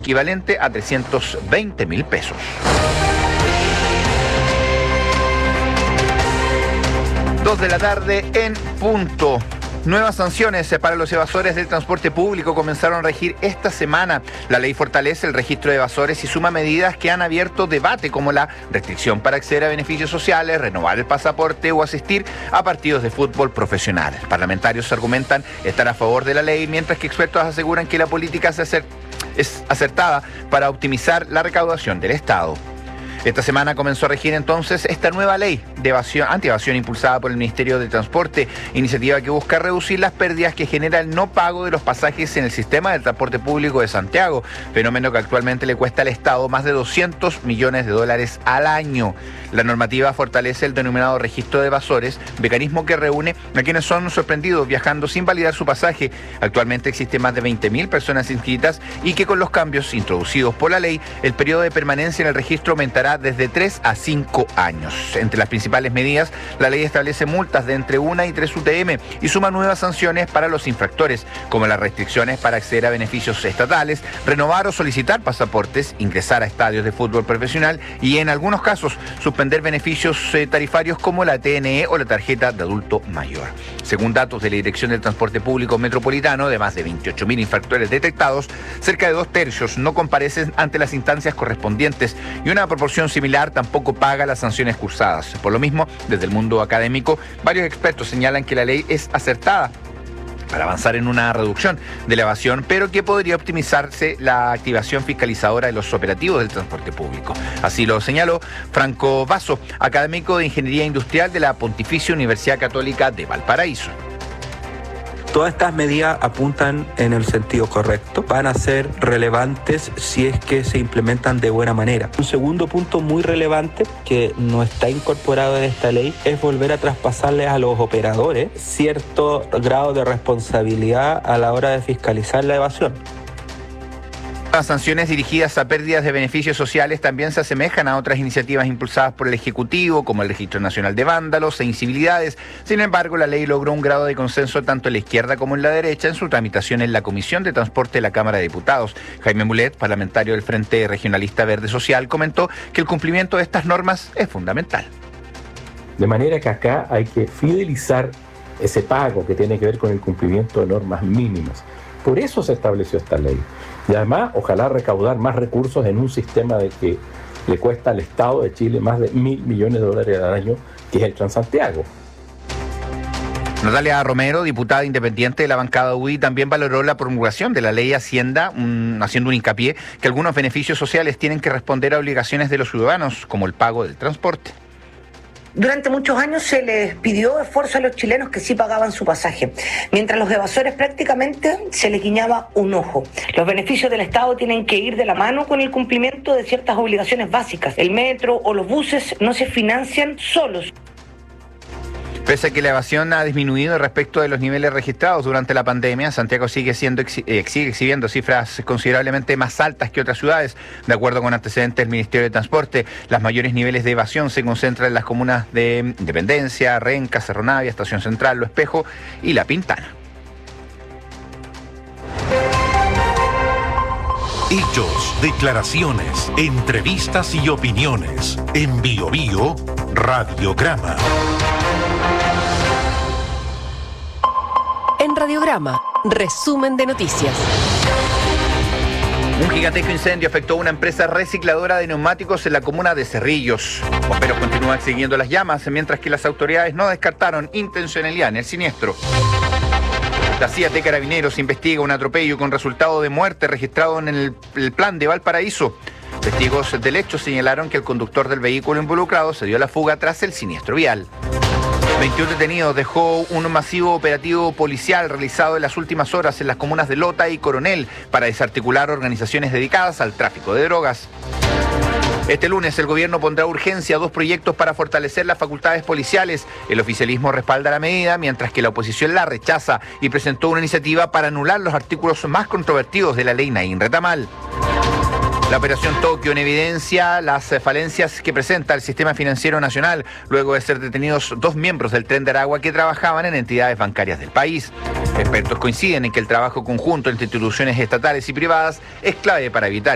equivalente a 320.000 pesos. 2 de la tarde en punto. Nuevas sanciones para los evasores del transporte público comenzaron a regir esta semana. La ley fortalece el registro de evasores y suma medidas que han abierto debate, como la restricción para acceder a beneficios sociales, renovar el pasaporte o asistir a partidos de fútbol profesional. Parlamentarios argumentan estar a favor de la ley, mientras que expertos aseguran que la política es acertada para optimizar la recaudación del Estado. Esta semana comenzó a regir entonces esta nueva ley de anti-evasión impulsada por el Ministerio de Transporte, iniciativa que busca reducir las pérdidas que genera el no pago de los pasajes en el sistema del transporte público de Santiago, fenómeno que actualmente le cuesta al Estado más de 200 millones de dólares al año. La normativa fortalece el denominado registro de evasores, mecanismo que reúne a quienes son sorprendidos viajando sin validar su pasaje. Actualmente existen más de 20.000 personas inscritas y que con los cambios introducidos por la ley, el periodo de permanencia en el registro aumentará desde 3 a 5 años. Entre las principales medidas, la ley establece multas de entre 1 y 3 UTM y suma nuevas sanciones para los infractores, como las restricciones para acceder a beneficios estatales, renovar o solicitar pasaportes, ingresar a estadios de fútbol profesional y, en algunos casos, suspender beneficios tarifarios como la TNE o la tarjeta de adulto mayor. Según datos de la Dirección del Transporte Público Metropolitano, de más de 28.000 infractores detectados, cerca de 2/3 no comparecen ante las instancias correspondientes y una proporción similar tampoco paga las sanciones cursadas. Por lo mismo, desde el mundo académico, varios expertos señalan que la ley es acertada para avanzar en una reducción de la evasión, pero que podría optimizarse la activación fiscalizadora de los operativos del transporte público. Así lo señaló Franco Vaso, académico de Ingeniería Industrial de la Pontificia Universidad Católica de Valparaíso. Todas estas medidas apuntan en el sentido correcto, van a ser relevantes si es que se implementan de buena manera. Un segundo punto muy relevante que no está incorporado en esta ley es volver a traspasarles a los operadores cierto grado de responsabilidad a la hora de fiscalizar la evasión. Las sanciones dirigidas a pérdidas de beneficios sociales también se asemejan a otras iniciativas impulsadas por el Ejecutivo, como el Registro Nacional de Vándalos e Incivilidades. Sin embargo, la ley logró un grado de consenso tanto en la izquierda como en la derecha en su tramitación en la Comisión de Transporte de la Cámara de Diputados. Jaime Mulet, parlamentario del Frente Regionalista Verde Social, comentó que el cumplimiento de estas normas es fundamental. De manera que acá hay que fidelizar ese pago que tiene que ver con el cumplimiento de normas mínimas. Por eso se estableció esta ley. Y además, ojalá recaudar más recursos en un sistema de que le cuesta al Estado de Chile más de 1.000 millones de dólares al año, que es el Transantiago. Natalia Romero, diputada independiente de la bancada UDI, también valoró la promulgación de la ley Hacienda, haciendo un hincapié que algunos beneficios sociales tienen que responder a obligaciones de los ciudadanos, como el pago del transporte. Durante muchos años se les pidió esfuerzo a los chilenos que sí pagaban su pasaje, mientras los evasores prácticamente se les guiñaba un ojo. Los beneficios del Estado tienen que ir de la mano con el cumplimiento de ciertas obligaciones básicas. El metro o los buses no se financian solos. Pese a que la evasión ha disminuido respecto de los niveles registrados durante la pandemia, Santiago sigue exhibiendo cifras considerablemente más altas que otras ciudades. De acuerdo con antecedentes del Ministerio de Transporte, los mayores niveles de evasión se concentran en las comunas de Independencia, Renca, Cerro Navia, Estación Central, Lo Espejo y La Pintana. Hechos, declaraciones, entrevistas y opiniones. En BioBio, Radiograma. En Radiograma, resumen de noticias. Un gigantesco incendio afectó a una empresa recicladora de neumáticos en la comuna de Cerrillos. Bomberos continúan siguiendo las llamas, mientras que las autoridades no descartaron intencionalidad en el siniestro. La CIA de Carabineros investiga un atropello con resultado de muerte registrado en el plan de Valparaíso. Testigos del hecho señalaron que el conductor del vehículo involucrado se dio a la fuga tras el siniestro vial. 21 detenidos dejó un masivo operativo policial realizado en las últimas horas en las comunas de Lota y Coronel para desarticular organizaciones dedicadas al tráfico de drogas. Este lunes el gobierno pondrá urgencia a 2 proyectos para fortalecer las facultades policiales. El oficialismo respalda la medida, mientras que la oposición la rechaza y presentó una iniciativa para anular los artículos más controvertidos de la ley Naín Retamal. La operación Tokio en evidencia las falencias que presenta el sistema financiero nacional, luego de ser detenidos 2 miembros del Tren de Aragua que trabajaban en entidades bancarias del país. Expertos coinciden en que el trabajo conjunto entre instituciones estatales y privadas es clave para evitar